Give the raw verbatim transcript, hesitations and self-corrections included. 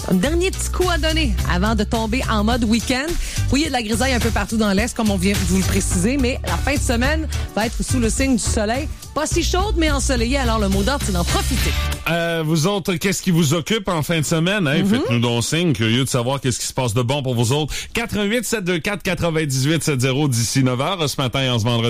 Un dernier petit coup à donner avant de tomber en mode week-end. Oui, il y a de la grisaille un peu partout dans l'Est, comme on vient de vous le préciser, mais la fin de semaine va être sous le signe du soleil. Pas si chaude, mais ensoleillée, alors le mot d'ordre, c'est d'en profiter. Euh, vous autres, qu'est-ce qui vous occupe en fin de semaine? Hein? Mm-hmm. Faites-nous donc signe, curieux de savoir qu'est-ce qui se passe de bon pour vous autres. quatre un huit, sept deux quatre, neuf huit sept zéro d'ici neuf heures, ce matin et en ce vendredi.